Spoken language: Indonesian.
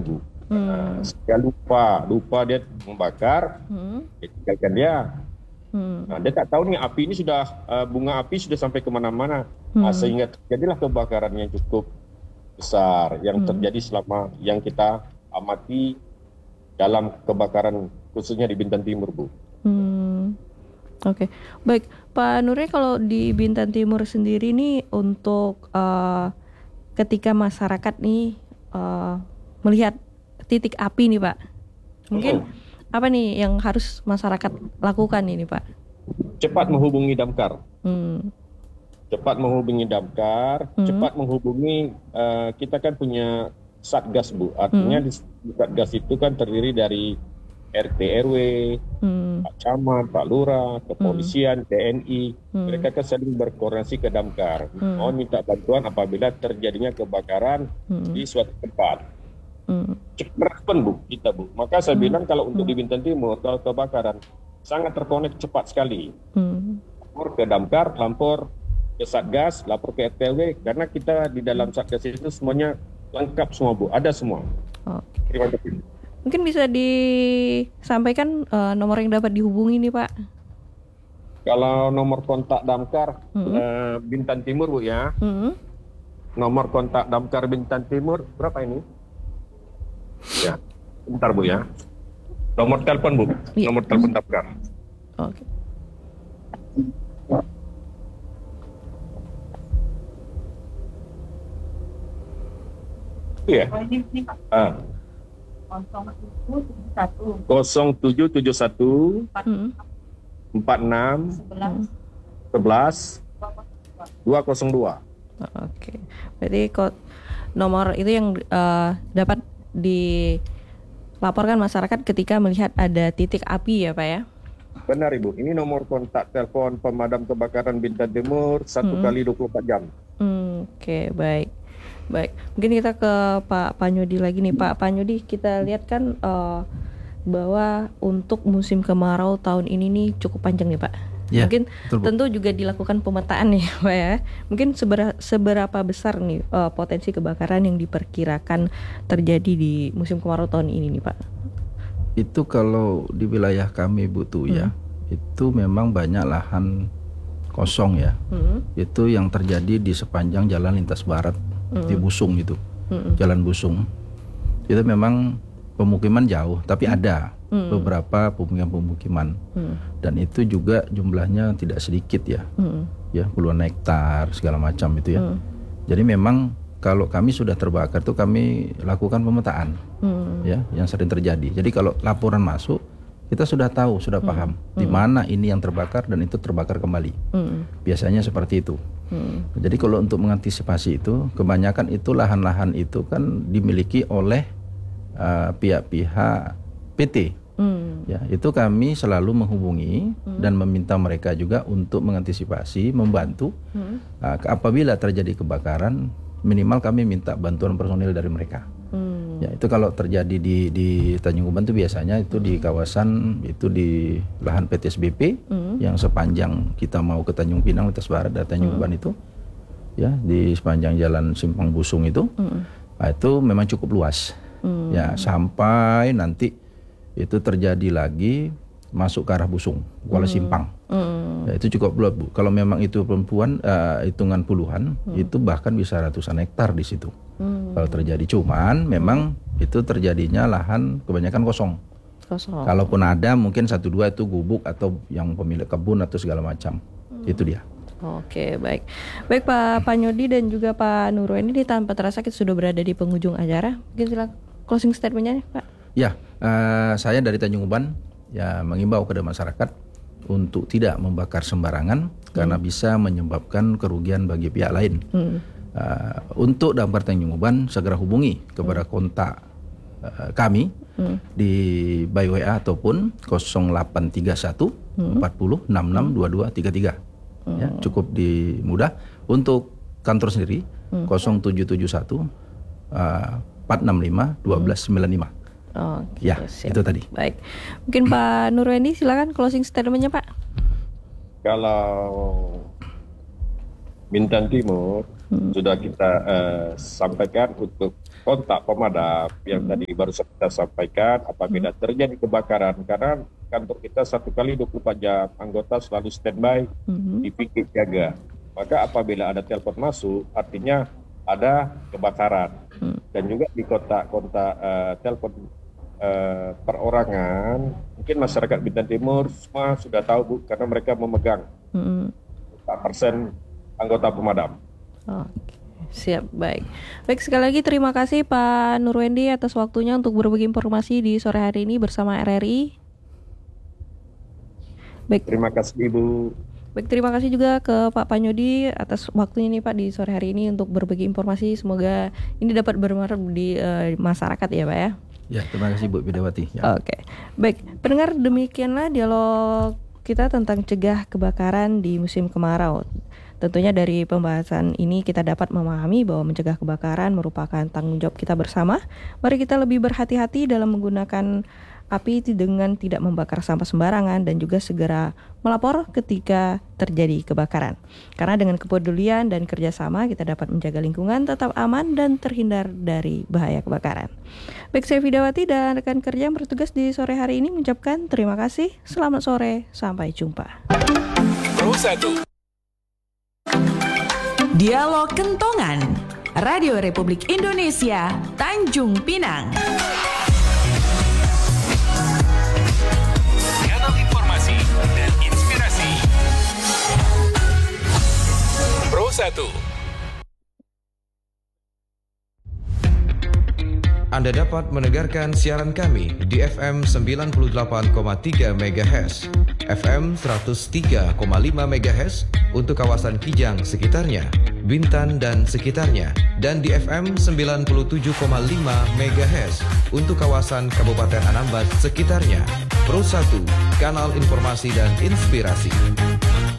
Bu. Dia lupa dia membakar, dia tinggalkan dia. Nah, dia tak tahu nih api ini sudah bunga api sudah sampai kemana-mana, sehingga terjadilah kebakaran yang cukup besar yang terjadi selama yang kita amati dalam kebakaran khususnya di Bintan Timur, Bu. Oke. Baik, Pak Nurul, kalau di Bintan Timur sendiri nih untuk ketika masyarakat nih melihat titik api nih Pak, mungkin apa nih yang harus masyarakat lakukan ini Pak? Cepat menghubungi damkar. Cepat menghubungi damkar, cepat menghubungi, kita kan punya Satgas, Bu. Artinya di Satgas itu kan terdiri dari RT RW, Pak Camat, Pak Lurah, kepolisian, TNI. Mereka kan saling berkoordinasi ke damkar. Mohon minta bantuan apabila terjadinya kebakaran di suatu tempat. Cepat respon, Bu, kita, Bu. Maka saya bilang kalau untuk di Bintan Timur, kalau kebakaran sangat terkonek cepat sekali. Lapor ke damkar, lapor ke Satgas, lapor ke RT RW, karena kita di dalam Satgas itu semuanya lengkap semua, Bu. Ada semua. Terima kasih. Mungkin bisa disampaikan nomor yang dapat dihubungi nih Pak. Kalau nomor kontak damkar Bintan Timur, Bu, ya. Nomor kontak damkar Bintan Timur berapa ini? Ya, bentar, Bu, ya. Nomor telepon, Bu. Nomor telepon damkar. Oke. Iya. 0771 46 11 202. Oke. Berarti nomor itu yang dapat dilaporkan masyarakat ketika melihat ada titik api ya Pak ya? Benar, Ibu. Ini nomor kontak telepon pemadam kebakaran Bintan Timur 1 kali 24 jam. Oke, baik. Mungkin kita ke Pak Panyudi lagi nih. Pak Panyudi, kita lihat kan bahwa untuk musim kemarau tahun ini nih cukup panjang nih Pak. Ya, mungkin betul, tentu juga dilakukan pemetaan nih Pak ya. Mungkin seberapa besar nih potensi kebakaran yang diperkirakan terjadi di musim kemarau tahun ini nih Pak? Itu kalau di wilayah kami butuh ya, itu memang banyak lahan kosong ya. Itu yang terjadi di sepanjang jalan lintas barat di Busung itu, jalan Busung. Itu memang pemukiman jauh, tapi ada beberapa pemukiman, dan itu juga jumlahnya tidak sedikit ya, ya puluhan hektar segala macam itu ya. Jadi memang kalau kami sudah terbakar itu kami lakukan pemetaan, ya yang sering terjadi. Jadi kalau laporan masuk, kita sudah tahu, sudah paham di mana ini yang terbakar dan itu terbakar kembali. Biasanya seperti itu. Jadi kalau untuk mengantisipasi itu, kebanyakan itu lahan-lahan itu kan dimiliki oleh pihak-pihak PT. Ya, itu kami selalu menghubungi dan meminta mereka juga untuk mengantisipasi, membantu. Apabila terjadi kebakaran, minimal kami minta bantuan personil dari mereka. Ya, itu kalau terjadi di Tanjung Uban itu biasanya itu di kawasan itu di lahan PT SBP yang sepanjang kita mau ke Tanjung Pinang lintas barat dari Tanjung Uban itu, ya di sepanjang jalan Simpang Busung itu, nah, itu memang cukup luas. Ya sampai nanti itu terjadi lagi masuk ke arah Busung, Kuala Simpang. Ya, itu cukup luas, Bu. Kalau memang itu perempuan hitungan puluhan, itu bahkan bisa ratusan hektar di situ. Kalau terjadi, cuman memang itu terjadinya lahan kebanyakan kosong. Kalaupun ada mungkin 1-2 itu gubuk atau yang pemilik kebun atau segala macam. Itu dia. Oke, baik Pak Panyudi dan juga Pak Nurul, ini tanpa terasa kita sudah berada di penghujung acara. Mungkin silakan closing statementnya Pak. Ya, saya dari Tanjung Uban ya mengimbau kepada masyarakat untuk tidak membakar sembarangan karena bisa menyebabkan kerugian bagi pihak lain. Untuk damkar Tanjung Uban segera hubungi kepada kontak kami di by WA ataupun 0831 40 66 22 33. Ya, cukup mudah. Untuk kantor sendiri 0771 465 1295. Ya, siap. itu tadi. Baik. Mungkin Pak Nurwendi silakan closing statementnya Pak. Kalau Bintan Timur sudah kita sampaikan untuk kontak pemadam yang tadi baru kita sampaikan apabila terjadi kebakaran, karena kantor kita 1 kali 24 jam anggota selalu standby di pikir jaga. Maka apabila ada telepon masuk artinya ada kebakaran. Dan juga di kontak telepon perorangan, mungkin masyarakat Bintan Timur semua sudah tahu Bu, karena mereka memegang 4% anggota pemadam. Oke, siap, baik. Baik, sekali lagi terima kasih Pak Nurwendi atas waktunya untuk berbagi informasi di sore hari ini bersama RRI. Baik. Terima kasih Ibu. Baik, terima kasih juga ke Pak Panyodi atas waktunya nih Pak di sore hari ini untuk berbagi informasi. Semoga ini dapat bermanfaat di masyarakat ya Pak ya. Ya, terima kasih Bu Bidawati. Ya. Oke, baik. Pendengar, demikianlah dialog kita tentang cegah kebakaran di musim kemarau. Tentunya dari pembahasan ini kita dapat memahami bahwa mencegah kebakaran merupakan tanggung jawab kita bersama. Mari kita lebih berhati-hati dalam menggunakan api dengan tidak membakar sampah sembarangan dan juga segera melapor ketika terjadi kebakaran. Karena dengan kepedulian dan kerjasama kita dapat menjaga lingkungan tetap aman dan terhindar dari bahaya kebakaran. Baik, saya Vidawati dan rekan kerja yang bertugas di sore hari ini mengucapkan terima kasih. Selamat sore, sampai jumpa. Pro 1 Dialog Kentongan, Radio Republik Indonesia, Tanjung Pinang. Kanal informasi dan inspirasi. Pro 1. Anda dapat mendengarkan siaran kami di FM 98,3 MHz, FM 103,5 MHz untuk kawasan Kijang sekitarnya, Bintan dan sekitarnya, dan di FM 97,5 MHz untuk kawasan Kabupaten Anambas sekitarnya. Pro 1, kanal informasi dan inspirasi.